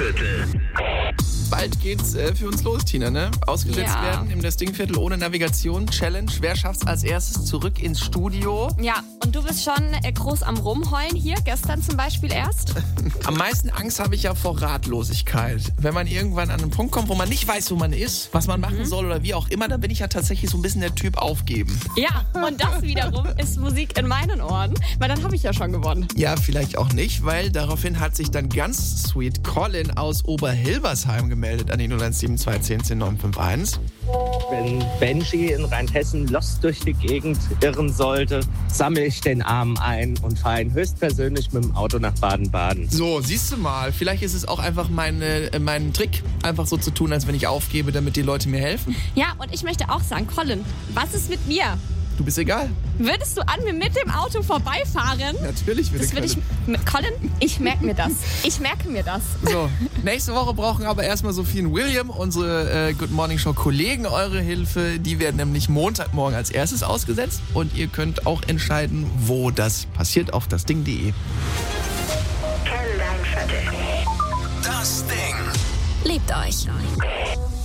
Dingviertel. Bald geht's für uns los, Tina, ne? Ausgesetzt Ja. werden im das Dingviertel ohne Navigation. Challenge. Wer schafft's als erstes zurück ins Studio? Ja, und du bist schon groß am Rumheulen hier, gestern zum Beispiel erst. Am meisten Angst habe ich ja vor Ratlosigkeit. Wenn man irgendwann an einen Punkt kommt, wo man nicht weiß, wo man ist, was man machen soll oder wie auch immer, dann bin ich ja tatsächlich so ein bisschen der Typ aufgeben. Ja, und das wiederum ist Musik in meinen Ohren, weil dann habe ich ja schon gewonnen. Ja, vielleicht auch nicht, weil daraufhin hat sich dann ganz sweet Colin aus Oberhilbersheim gemeldet an die 0172 10 951. Wenn Benji in Rheinhessen lost durch die Gegend irren sollte, sammle ich den Arm ein und fahre ihn höchstpersönlich mit dem Auto nach Baden-Baden. So, siehst du mal, vielleicht ist es auch einfach mein Trick, einfach so zu tun, als wenn ich aufgebe, damit die Leute mir helfen. Ja, und ich möchte auch sagen, Colin, was ist mit mir? Du bist egal. Würdest du an mir mit dem Auto vorbeifahren? Natürlich will Das würde ich. Colin, ich merke mir das. Ich merke mir das. So, nächste Woche brauchen aber erstmal Sophie und William, unsere Good Morning Show Kollegen, eure Hilfe. Die werden nämlich Montagmorgen als erstes ausgesetzt und ihr könnt auch entscheiden, wo das passiert auf dasding.de. Kenn dein Viertel. Das Ding. Liebt euch.